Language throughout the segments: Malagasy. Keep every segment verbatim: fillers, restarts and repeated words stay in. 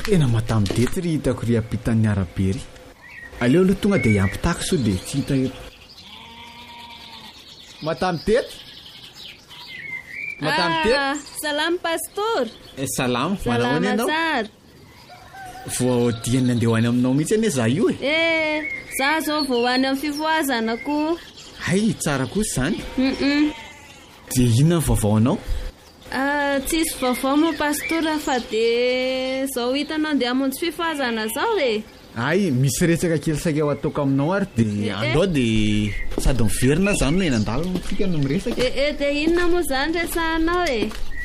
Tena matamidety ry hitako ry ampitan'ny arabe ry. Aleo aloha tonga dia iampitako so dia tsy hita eto. Matamidety? Matamidety? Ah, salama pastor. Eh, salama, manao any ianao? Salama tsara. Vao diany andeha ho any aminao mihitsy anie za io e. Eh, za zao vao any amin'ny fivoazana koa. Hay, tsara kosa zany. Mm-mm. Dia inona ny vaovao anao? Ah, tsisy vaovao mo pastora fa dia zao hitanao andeha hamonjy fivoazana zao e. Ay, misy resaka kely saika ho ataoko aminao ary dia Eh, eh. andao dia sady miverina zany no eny an-dalana tsika no miresaka. Eh, eh, dia inona moa zany resahanao e?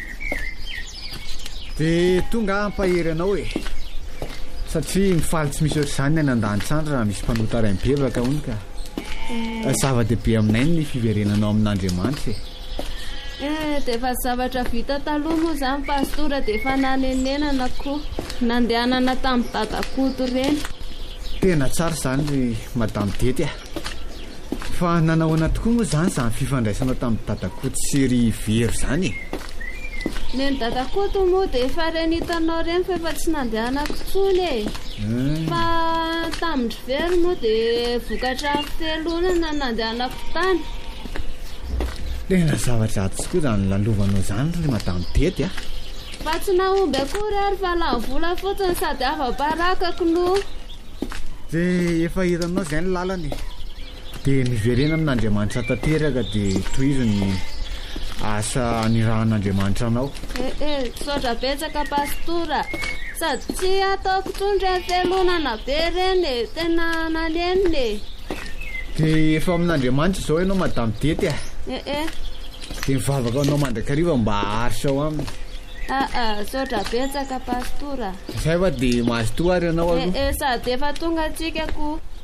Dia tonga ampahery anao e. Satria mifaly tsy misy ohatr'izany any an-dahantsandro raha misy mpanota ray mibebaka hono ka. Zava-dehibe aminay ny fiverenanao amin'Andriamanitra e. Eh, dia efa zavatra vita taloha moa zany pastora dia efa nanenenana koa. Nandehanana tamin'ny dadakoto ireny. Tena tsara zany ry madame Dety a. Fa nanahoana tokoa moa zany izany fifandraisanao tamin'ny dadakoto sy ry Very zany e. Ny dadakoto moa dia efa ireny hitanao ireny fa efa tsy nandehanako intsony e. Fa tamin'ny Very moa dia vokatra fifelonana nandehanako tany. Tena zavatra ato tokoa raha ny lalovanao zany ry madame Dety a. Fa tsy nahomby akory ary fa lany vola fotsiny sady ava-barakako no. Dia efa hitanao izay ny lalany. Dia miverena amin'Andriamanitra tanteraka dia tohiziny asa nirahan'Andriamanitra anao. Eh eh, saotra betsaka pastora. Sady tsy ataoko intsony ireny felonana be ireny e, tena nanenina e. Dia efa amin'Andriamanitra izao ianao madame Dety a. Eh eh. Dia mivavaka anao mandrakariva mba haharitra ao aminy. Ah ah, saotra betsaka pastora. Izay fa dia mahazo toa ary ianao Eh aloha. eh, sady efa tonga antsika koa.